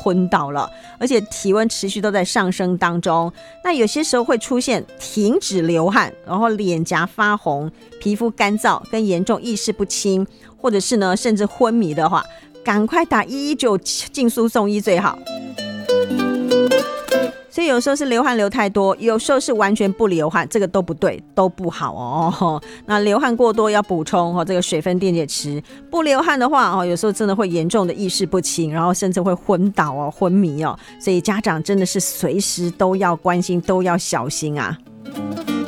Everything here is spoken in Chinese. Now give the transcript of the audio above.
昏倒了，而且体温持续都在上升当中。那有些时候会出现停止流汗，然后脸颊发红，皮肤干燥跟严重意识不清，或者是呢甚至昏迷的话，赶快打119尽速送医最好。所以有时候是流汗流太多，有时候是完全不流汗，这个都不对，都不好哦。那流汗过多要补充这个水分电解质，不流汗的话有时候真的会严重的意识不清，然后甚至会昏倒昏迷。所以家长真的是随时都要关心，都要小心啊。